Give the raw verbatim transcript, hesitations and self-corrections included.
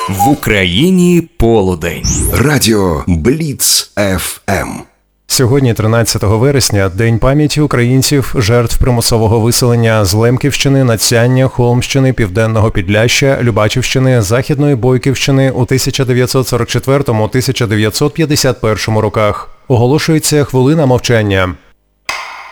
В Україні полудень. Радіо Бліц еф ем. Сьогодні, тринадцятого вересня, День пам'яті українців, жертв примусового виселення з Лемківщини, Надсяння, Холмщини, Південного Підляшшя, Любачівщини, Західної Бойківщини у тисяча дев'ятсот сорок четвертому - тисяча дев'ятсот п'ятдесят першому роках. Оголошується хвилина мовчання.